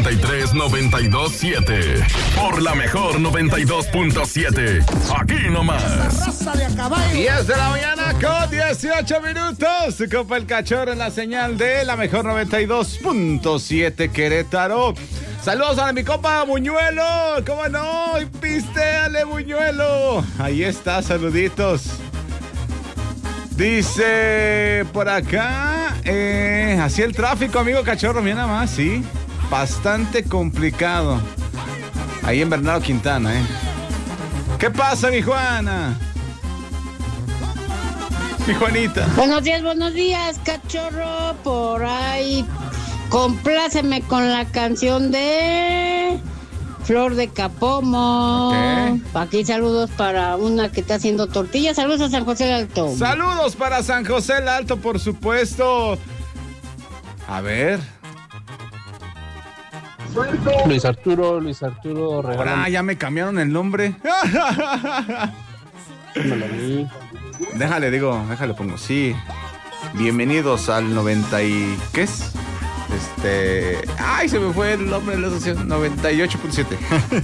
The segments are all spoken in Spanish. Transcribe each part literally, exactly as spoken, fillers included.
noventa y tres, noventa y dos, siete. Por la mejor noventa y dos punto siete. Aquí nomás. diez de la mañana con dieciocho minutos. Tu compa el Cachorro en la señal de la mejor noventa y dos punto siete Querétaro. Saludos a mi compa Buñuelo. ¿Cómo no? Pistéale, Buñuelo. Ahí está, saluditos. Dice por acá, eh, así el tráfico, amigo Cachorro, mira nada más, sí. Bastante complicado. Ahí en Bernardo Quintana, ¿eh? ¿Qué pasa, mi Juana? Mi Juanita. Buenos días, buenos días, Cachorro. Por ahí, compláceme con la canción de Flor de Capomo. Okay. Aquí saludos para una que está haciendo tortillas. Saludos a San José del Alto. Saludos para San José del Alto, por supuesto. A ver. Luis Arturo, Luis Arturo Regalón. Ah, ya me cambiaron el nombre. Déjale, digo, déjale pongo. Sí. Bienvenidos al noventa y... ¿Qué es? Este... Ay, se me fue el nombre de la asociación. noventa y ocho punto siete.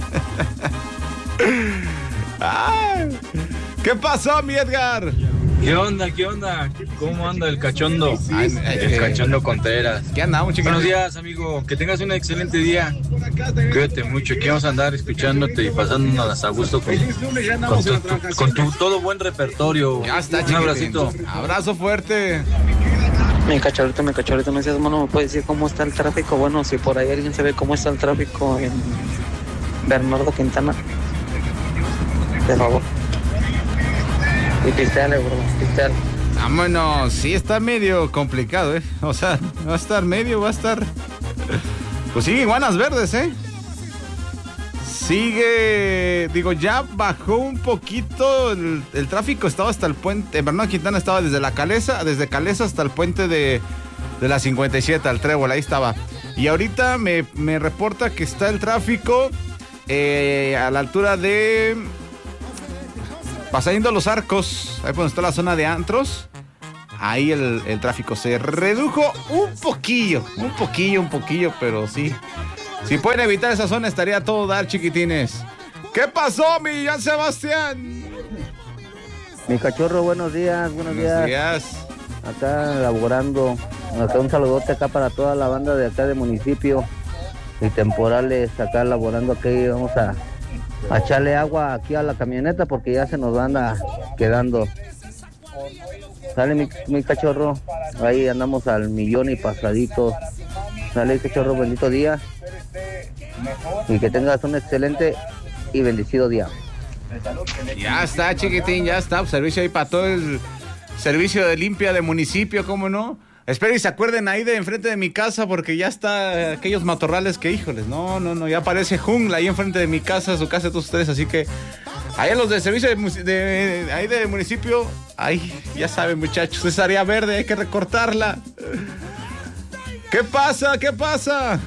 Ay, ¿qué pasó, mi Edgar? ¿Qué onda? ¿Qué onda? ¿Cómo anda el cachondo? Ay, el eh, cachondo Contreras. ¿Qué andamos, chicos? Buenos días, amigo. Que tengas un excelente día. Cuídate mucho. Aquí vamos a andar escuchándote y pasándonos a gusto con, con, tu, tu, con tu todo buen repertorio. Ya está, un chiquitín. abracito. Abrazo fuerte. Mi cachorrito, mi cachorrito, me decías, bueno, ¿me puedes decir cómo está el tráfico? Bueno, si por ahí alguien sabe cómo está el tráfico en Bernardo Quintana, de favor. Y pisteale, bro, pisteale. Vámonos, sí está medio complicado, ¿eh? O sea, va a estar medio, va a estar... Pues sigue Iguanas Verdes, ¿eh? Sigue... Digo, ya bajó un poquito el, el tráfico, estaba hasta el puente... Bernardo Quintana estaba desde la Calesa, desde Calesa hasta el puente de, de la cincuenta y siete, al Trébol, ahí estaba. Y ahorita me, me reporta que está el tráfico eh, a la altura de... Pasando los Arcos, ahí donde está la zona de antros, ahí el, el tráfico se redujo un poquillo, un poquillo, un poquillo, pero sí. Si pueden evitar esa zona, estaría a todo dar, chiquitines. ¿Qué pasó, mi Jan Sebastián? Mi Cachorro, buenos días, buenos, Buenos días. días. Acá laborando, acá un saludote acá para toda la banda de acá de municipio y temporales, acá laborando aquí, vamos a... a echarle agua aquí a la camioneta porque ya se nos anda quedando. Sale mi, mi Cachorro, ahí andamos al millón y pasadito. Sale, Cachorro, bendito día y que tengas un excelente y bendecido día. Ya está, chiquitín, ya está. Servicio ahí para todo el servicio de limpia de municipio, ¿cómo no? Espero y se acuerden ahí de enfrente de mi casa porque ya está aquellos matorrales que, híjoles, no, no, no, ya parece jungla ahí enfrente de mi casa, su casa de todos ustedes, así que ahí en los de servicio de, de, ahí de municipio, ahí ya saben, muchachos, esa área verde hay que recortarla. ¿Qué pasa? ¿Qué pasa?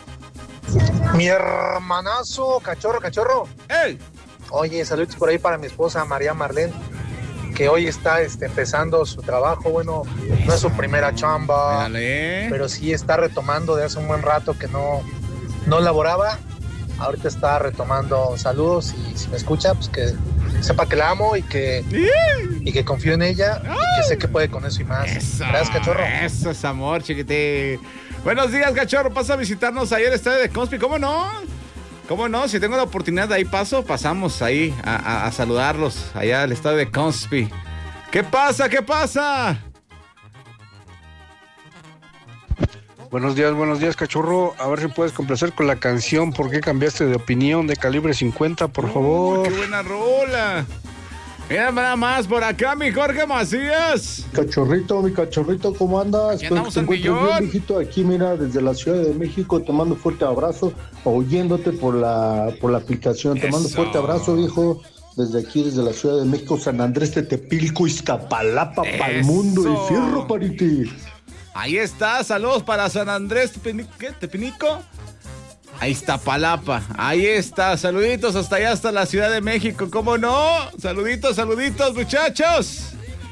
Mi hermanazo, cachorro, cachorro. ¡Ey! Oye, saludos por ahí para mi esposa María Marlene, que hoy está este, empezando su trabajo. Bueno, no es su primera chamba, Dale. pero sí está retomando de hace un buen rato que no, no laboraba. Ahorita está retomando. Saludos, y si me escucha, pues que sepa que la amo y que, y que confío en ella y que sé que puede con eso y más. Eso, Gracias, cachorro. Eso es amor, chiquitín. Buenos días, Cachorro. Pasa a visitarnos ahí al estadio de Conspi. ¿Cómo no? ¿Cómo no? Si tengo la oportunidad de ahí paso, pasamos ahí a, a, a saludarlos allá al estadio de Conspi. ¿Qué pasa? ¿Qué pasa? Buenos días, buenos días, Cachorro. A ver si puedes complacer con la canción ¿Por qué cambiaste de opinión? De Calibre cincuenta, por Uy, favor. ¡Qué buena rola! Mira nada más por acá, mi Jorge Macías. Cachorrito, mi cachorrito, ¿cómo andas? Aquí Espero que andamos te al encuentres millón. bien, mijito. Aquí, mira, desde la Ciudad de México, te mando un fuerte abrazo, oyéndote por la, por la aplicación. Te mando un Eso. fuerte abrazo, viejo. Desde aquí, desde la Ciudad de México, San Andrés, Tetepilco, Iztapalapa, pa'l mundo y fierro, pariti. Ahí está, saludos para San Andrés, Tepini- ¿qué? ¿Tepinico? Ahí está Palapa, ahí está, saluditos hasta allá, hasta la Ciudad de México, ¿cómo no? Saluditos, saluditos, muchachos.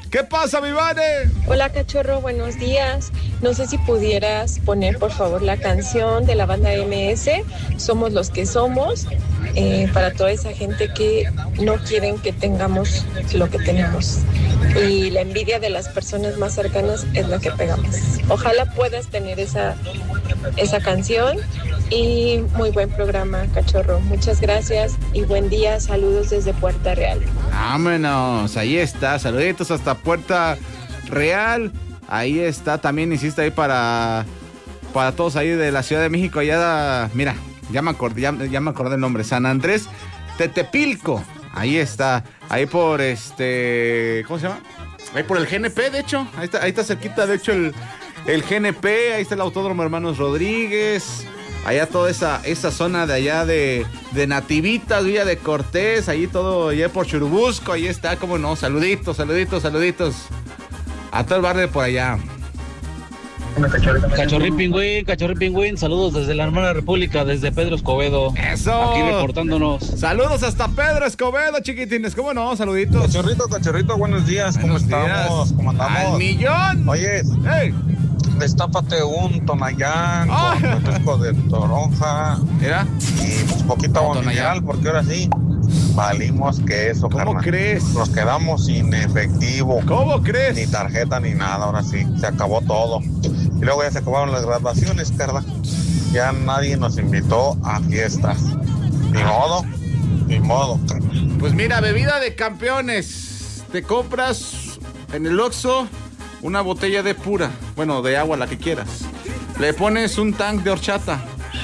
¿Qué pasa, mi Vane? Hola, cachorro, buenos días. No sé si pudieras poner, por favor, la canción de la banda M S, Somos los que somos, eh, para toda esa gente que no quieren que tengamos lo que tenemos. Y la envidia de las personas más cercanas es lo que pegamos. Ojalá puedas tener esa, esa canción. Y muy buen programa, cachorro. Muchas gracias y buen día. Saludos desde Puerta Real. Vámonos, ahí está. Saluditos hasta Puerta Real. Ahí está, también hiciste ahí para, para todos ahí de la Ciudad de México. Allá, mira, ya me acordé, ya, ya me acordé el nombre. San Andrés Tetepilco. Ahí está, ahí por este, ¿cómo se llama? Ahí por el G N P, de hecho. Ahí está, ahí está cerquita, de hecho, el, el G N P. Ahí está el Autódromo Hermanos Rodríguez. Allá toda esa, esa zona de allá de, de Nativitas, Villa de Cortés, ahí todo, allá por Churubusco, ahí está, cómo no, saluditos, saluditos, saluditos a todo el barrio de por allá. Cachorrín Pingüín, Cachorrín Pingüín, saludos desde la hermana república, desde Pedro Escobedo. Eso. Aquí reportándonos. Saludos hasta Pedro Escobedo, chiquitines, ¿cómo no? Saluditos. Cachorrito, cachorrito, buenos días, ¿cómo buenos estamos? Días. ¿Cómo andamos? ¡Al millón! Oye, hey. Destápate un Tonayán oh. con refresco de toronja. ¿Mira? Y pues poquito agua mineral, porque ahora sí valimos que eso, ¿Cómo carnal? crees? Nos quedamos sin efectivo. ¿Cómo crees? Ni tarjeta ni nada, ahora sí, se acabó todo. Y luego ya se acabaron las graduaciones, carnal. Ya nadie nos invitó a fiestas. Ni modo, ni modo, carnal. Pues mira, bebida de campeones. Te compras en el Oxxo una botella de pura, bueno, de agua, la que quieras. Le pones un tank de horchata.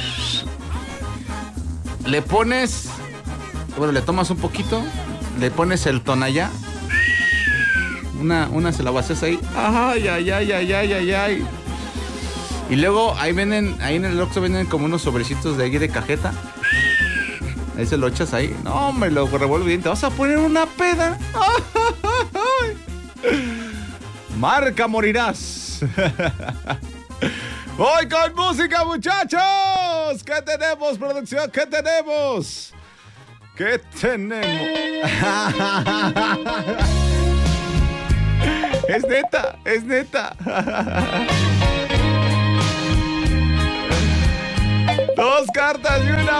Le pones, bueno, le tomas un poquito, le pones el Tonayá. Una, una se la vacías ahí. Ay, ay, ay, ay, ay, ay, ay. Y luego ahí venden, ahí en el Oxxo venden como unos sobrecitos de ahí de cajeta. Ahí se lo echas ahí. No, me lo revuelve bien. Te vas a poner una peda. Marca, morirás. Voy con música, muchachos. ¿Qué tenemos, producción? ¿Qué tenemos? ¿Qué tenemos? Es neta, es neta. Dos cartas y una